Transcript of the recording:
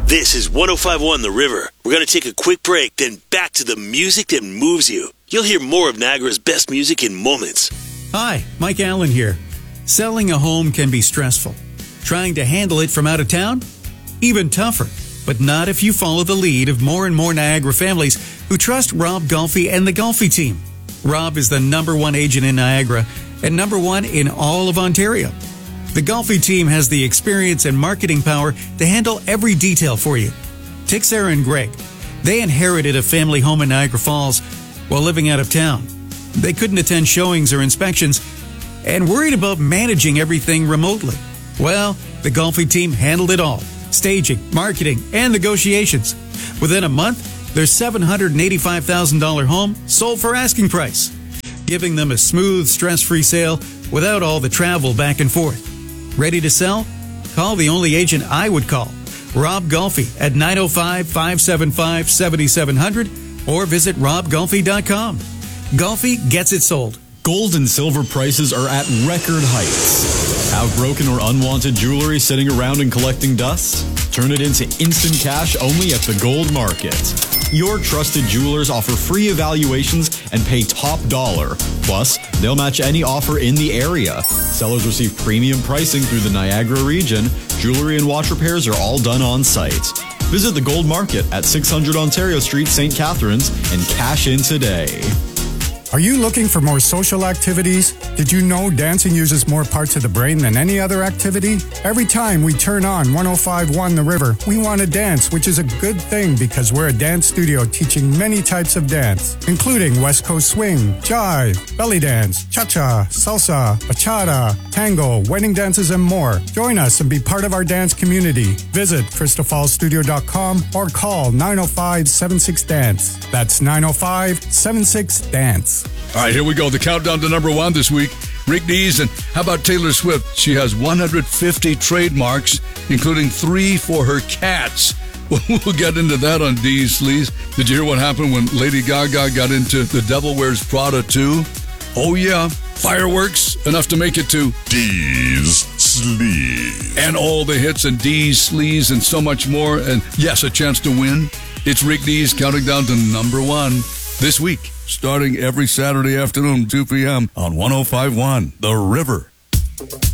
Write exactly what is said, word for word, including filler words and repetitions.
This is one oh five point one The River. We're going to take a quick break, then back to the music that moves you. You'll hear more of Niagara's best music in moments. Hi, Mike Allen here. Selling a home can be stressful. Trying to handle it from out of town? Even tougher. But not if you follow the lead of more and more Niagara families who trust Rob Golfi and the Golfi team. Rob is the number one agent in Niagara and number one in all of Ontario. The Golfi team has the experience and marketing power to handle every detail for you. Take Sarah and Greg. They inherited a family home in Niagara Falls while living out of town. They couldn't attend showings or inspections and worried about managing everything remotely. Well, the Golfi team handled it all. Staging, marketing, and negotiations. Within a month, their seven hundred eighty-five thousand dollars home sold for asking price, giving them a smooth, stress-free sale without all the travel back and forth. Ready to sell? Call the only agent I would call, Rob Golfi, at nine oh five, five seven five, seven seven zero zero or visit rob golfi dot com. Golfi gets it sold. Gold and silver prices are at record heights. Have broken or unwanted jewelry sitting around and collecting dust? Turn it into instant cash only at the Gold Market. Your trusted jewelers offer free evaluations and pay top dollar. Plus, they'll match any offer in the area. Sellers receive premium pricing through the Niagara region. Jewelry and watch repairs are all done on site. Visit the Gold Market at six hundred Ontario Street, Saint Catharines, and cash in today. Are you looking for more social activities? Did you know dancing uses more parts of the brain than any other activity? Every time we turn on one oh five point one The River, we want to dance, which is a good thing because we're a dance studio teaching many types of dance, including West Coast swing, jive, belly dance, cha-cha, salsa, bachata, tango, wedding dances, and more. Join us and be part of our dance community. Visit crystal falls studio dot com or call nine oh five, seven six, dance. That's nine oh five, seven six, dance. All right, here we go. The countdown to number one this week. Rick Dees, and how about Taylor Swift? She has one hundred fifty trademarks, including three for her cats. We'll get into that on Dees Sleaze. Did you hear what happened when Lady Gaga got into The Devil Wears Prada two? Oh, yeah. Fireworks, enough to make it to Dees Sleaze. And all the hits and Dees Sleaze and so much more. And yes, a chance to win. It's Rick Dees counting down to number one this week, starting every Saturday afternoon, two p.m. on one oh five point one The River.